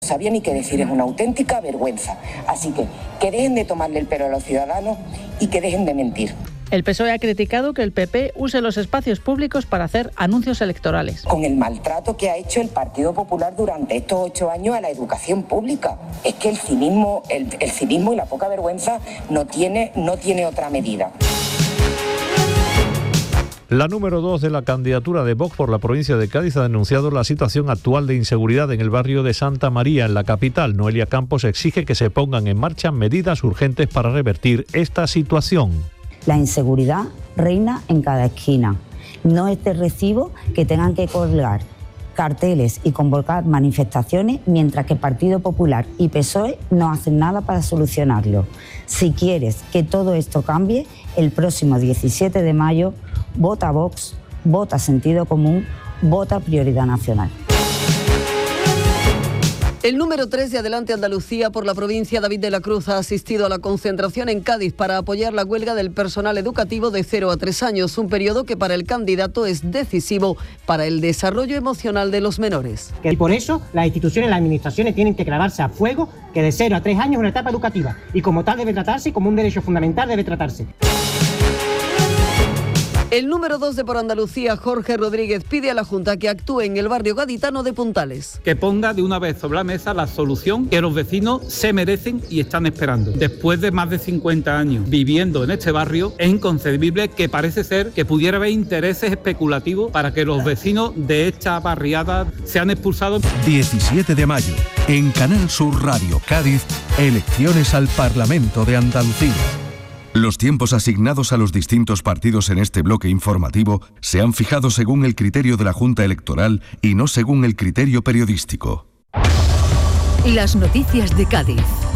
sabía ni qué decir, es una auténtica vergüenza. Así que dejen de tomarle el pelo a los ciudadanos y que dejen de mentir. El PSOE ha criticado que el PP use los espacios públicos para hacer anuncios electorales. Con el maltrato que ha hecho el Partido Popular durante estos 8 años a la educación pública. Es que el cinismo y la poca vergüenza no tiene otra medida. La número 2 de la candidatura de Vox por la provincia de Cádiz ha denunciado la situación actual de inseguridad en el barrio de Santa María, en la capital. Noelia Campos exige que se pongan en marcha medidas urgentes para revertir esta situación. La inseguridad reina en cada esquina. No es de recibo que tengan que colgar carteles y convocar manifestaciones mientras que Partido Popular y PSOE no hacen nada para solucionarlo. Si quieres que todo esto cambie, el próximo 17 de mayo vota Vox, vota Sentido Común, vota Prioridad Nacional. El número 3 de Adelante Andalucía por la provincia, David de la Cruz, ha asistido a la concentración en Cádiz para apoyar la huelga del personal educativo de 0 a 3 años, un periodo que para el candidato es decisivo para el desarrollo emocional de los menores. Y por eso las instituciones, las administraciones tienen que clavarse a fuego que de 0 a 3 años es una etapa educativa y como tal debe tratarse y como un derecho fundamental debe tratarse. El número 2 de Por Andalucía, Jorge Rodríguez, pide a la Junta que actúe en el barrio gaditano de Puntales. Que ponga de una vez sobre la mesa la solución que los vecinos se merecen y están esperando. Después de más de 50 años viviendo en este barrio, es inconcebible que parece ser que pudiera haber intereses especulativos para que los vecinos de esta barriada sean expulsados. 17 de mayo, en Canal Sur Radio Cádiz, elecciones al Parlamento de Andalucía. Los tiempos asignados a los distintos partidos en este bloque informativo se han fijado según el criterio de la Junta Electoral y no según el criterio periodístico. Las noticias de Cádiz.